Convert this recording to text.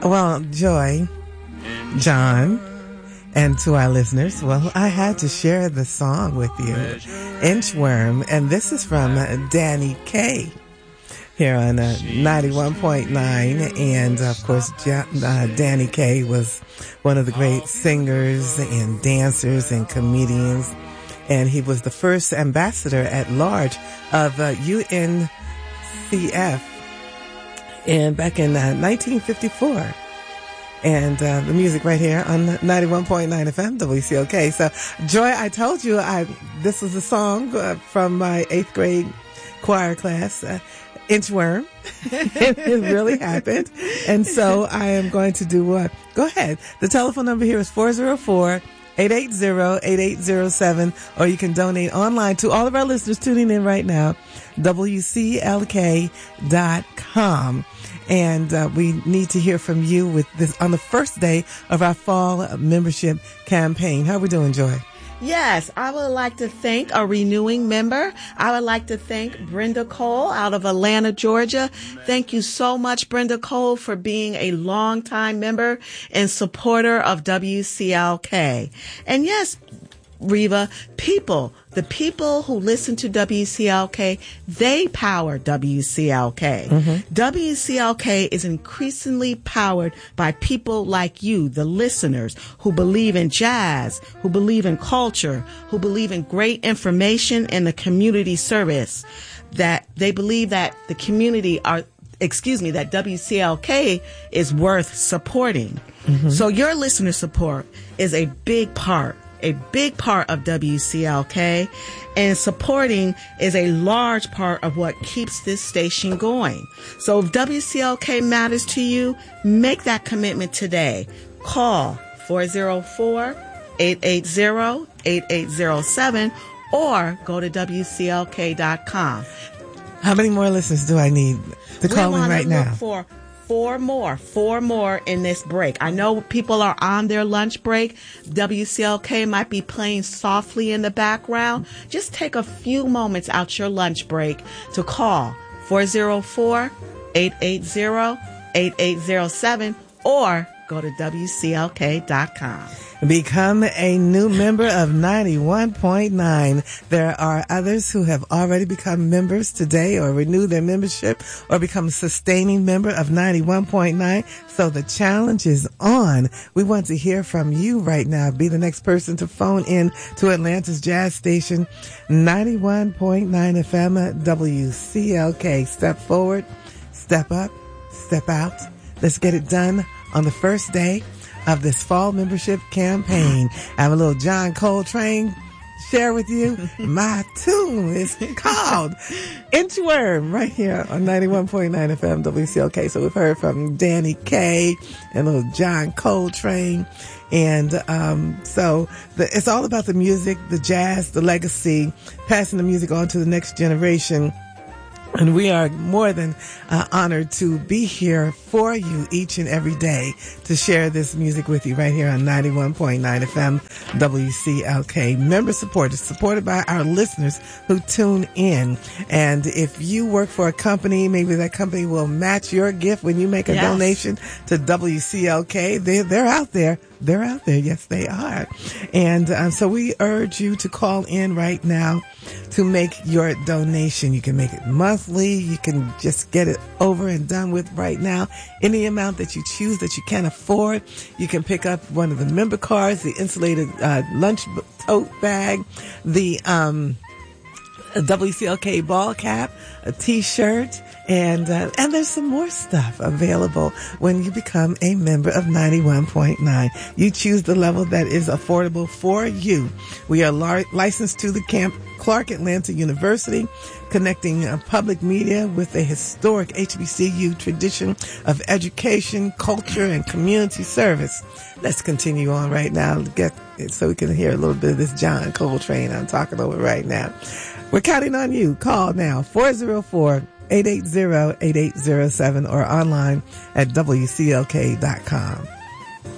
Well, Joy, John, and to our listeners, well, I had to share the song with you, Inchworm, and this is from Danny Kaye here on 91.9, and of course, Danny Kaye was one of the great singers and dancers and comedians, and he was the first ambassador at large of UNCF back in 1954. And the music right here on 91.9 FM WCLK. So, Joy, I told you this was a song from my 8th grade choir class, Inchworm. It really happened. And so I am going to do what? Go ahead. The telephone number here is 404-880-8807, or you can donate online to all of our listeners tuning in right now, WCLK.com. And we need to hear from you with this on the first day of our fall membership campaign. How are we doing, Joy? Yes, I would like to thank a renewing member. I would like to thank Brenda Cole out of Atlanta, Georgia. Thank you so much, Brenda Cole, for being a longtime member and supporter of WCLK. And yes, Reva, the people who listen to WCLK, they power WCLK. Mm-hmm. WCLK is increasingly powered by people like you, the listeners, who believe in jazz, who believe in culture, who believe in great information and the community service, that they believe that the community that WCLK is worth supporting. Mm-hmm. So your listener support is a big part of WCLK, and supporting is a large part of what keeps this station going. So if WCLK matters to you, make that commitment today. Call 404-880-8807 or go to WCLK.com. How many more listeners do I need to call in right now? For four more in this break. I know people are on their lunch break. WCLK might be playing softly in the background. Just take a few moments out your lunch break to call 404-880-8807 or go to WCLK.com. Become a new member of 91.9. There are others who have already become members today or renew their membership or become a sustaining member of 91.9. So the challenge is on. We want to hear from you right now. Be the next person to phone in to Atlanta's jazz station, 91.9 FM WCLK. Step forward, step up, step out. Let's get it done on the first day of this fall membership campaign. I have a little John Coltrane share with you. My tune is called Inchworm right here on 91.9 FM WCLK. So we've heard from Danny Kaye and little John Coltrane. And so it's all about the music, the jazz, the legacy, passing the music on to the next generation. And we are more than honored to be here for you each and every day to share this music with you right here on 91.9 FM WCLK. Member support is supported by our listeners who tune in. And if you work for a company, maybe that company will match your gift when you make a donation to WCLK. They're out there. They're out there. Yes, they are. And so we urge you to call in right now to make your donation. You can make it monthly. You can just get it over and done with right now. Any amount that you choose that you can afford. You can pick up one of the member cards, the insulated lunch tote bag, the WCLK ball cap, a t-shirt, and there's some more stuff available when you become a member of 91.9. You choose the level that is affordable for you. We are licensed to the Clark Atlanta University, connecting public media with a historic HBCU tradition of education, culture, and community service. Let's continue on right now so we can hear a little bit of this John Coltrane I'm talking over right now. We're counting on you. Call now, 404-880-8807 or online at WCLK.com.